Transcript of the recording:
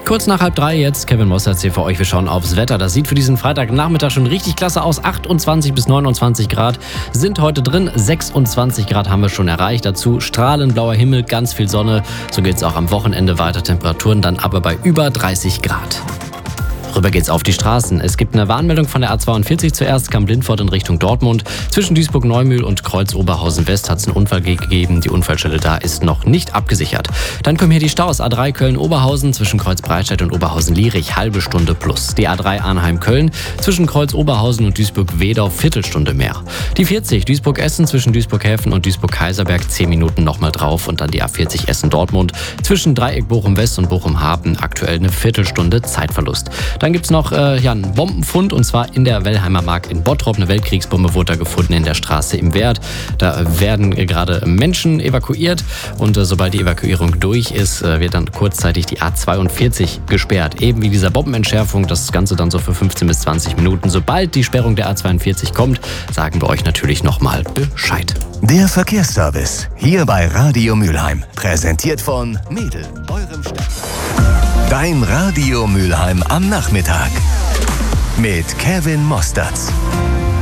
Kurz nach 2:30 jetzt, Kevin Mossertz hier für euch. Wir schauen aufs Wetter. Das sieht für diesen Freitagnachmittag schon richtig klasse aus. 28 bis 29 Grad sind heute drin. 26 Grad haben wir schon erreicht. Dazu strahlend blauer Himmel, ganz viel Sonne. So geht es auch am Wochenende weiter. Temperaturen dann aber bei über 30 Grad. Rüber geht's auf die Straßen. Es gibt eine Warnmeldung von der A42 zuerst, Kamp-Lindfort in Richtung Dortmund. Zwischen Duisburg-Neumühl und Kreuz-Oberhausen-West hat es einen Unfall gegeben. Die Unfallstelle da ist noch nicht abgesichert. Dann kommen hier die Staus. A3 Köln-Oberhausen zwischen Kreuz-Breitscheid und Oberhausen-Lierich, halbe Stunde plus. Die A3 Arnheim-Köln zwischen Kreuz-Oberhausen und Duisburg-Wedau, Viertelstunde mehr. Die 40 Duisburg-Essen zwischen Duisburg-Häfen und Duisburg-Kaiserberg, 10 Minuten nochmal drauf. Und dann die A40 Essen-Dortmund zwischen Dreieck Bochum-West und Bochum-Hafen, aktuell eine Viertelstunde Zeitverlust. Dann gibt es noch einen Bombenfund, und zwar in der Wellheimer Mark in Bottrop. Eine Weltkriegsbombe wurde da gefunden in der Straße im Wert. Da werden gerade Menschen evakuiert, und sobald die Evakuierung durch ist, wird dann kurzzeitig die A42 gesperrt. Eben wie dieser Bombenentschärfung, das Ganze dann so für 15 bis 20 Minuten. Sobald die Sperrung der A42 kommt, sagen wir euch natürlich nochmal Bescheid. Der Verkehrsservice hier bei Radio Mülheim. Präsentiert von Mädel, eurem Stadt. Dein Radio Mülheim am Nachmittag mit Kevin Mossertz.